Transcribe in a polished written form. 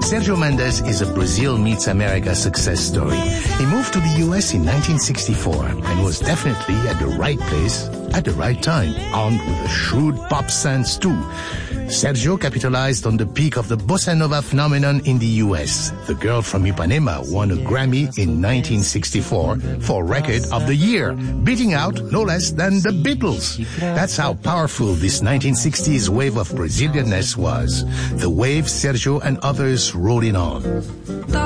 Sergio Mendes is a Brazil meets America success story. He moved to the U.S. in 1964 and was definitely at the right place at the right time, armed with a shrewd pop sense too. Sergio capitalized on the peak of the bossa nova phenomenon in the U.S. The Girl from Ipanema won a Grammy in 1964 for Record of the Year, beating out no less than the Beatles. That's how powerful this 1960s wave of Brazilianness was, the wave Sergio and others rolling on.